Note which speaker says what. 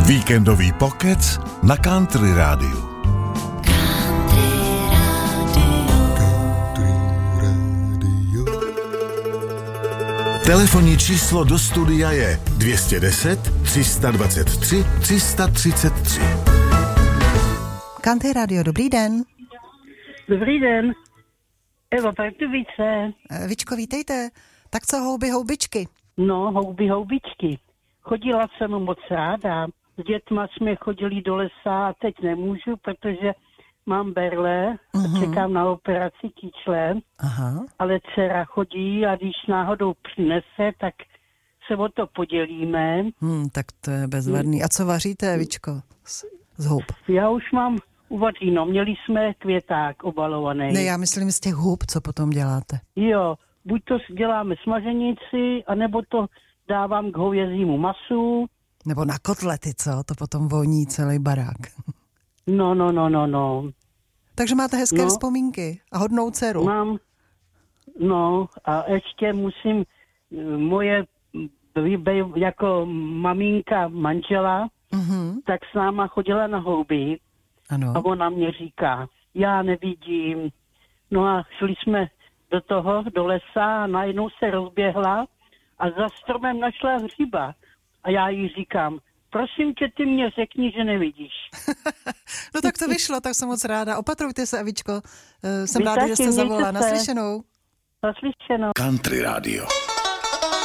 Speaker 1: Víkendový pokec na Country rádiu. Telefonní číslo do studia je 210 323 333.
Speaker 2: Country rádio, dobrý den.
Speaker 3: Dobrý den. Eva Pardubice.
Speaker 2: Vičko, vítejte. Tak co houby, houbičky?
Speaker 3: No, houbičky. Chodila jsem moc ráda. S dětma jsme chodili do lesa a teď nemůžu, protože mám berle, čekám na operaci kyčle, ale dcera chodí a když náhodou přinese, tak se o to podělíme.
Speaker 2: Tak to je bezvadný. A co vaříte, Vičko, z hub?
Speaker 3: Já už mám uvaříno, měli jsme květák obalovaný.
Speaker 2: Ne, já myslím z těch hub, co potom děláte.
Speaker 3: Jo, buď to děláme smaženici, anebo to dávám k hovězímu masu.
Speaker 2: Nebo na kotlety, co? To potom voní celý barák.
Speaker 3: No.
Speaker 2: Takže máte hezké vzpomínky a hodnou dceru.
Speaker 3: Mám, a ještě musím, moje jako maminka manžela, tak s náma chodila na houby.
Speaker 2: Ano.
Speaker 3: A ona mě říká, já nevidím. No a šli jsme do lesa a najednou se rozběhla a za stromem našla hříba. A já jí říkám, prosím tě, ty mě řekni, že nevidíš.
Speaker 2: No tak to vyšlo, tak jsem moc ráda. Opatrujte se, Evičko. Jsem ráda, že jste zavolala. Naslyšenou.
Speaker 3: Naslyšenou.
Speaker 1: Country rádio.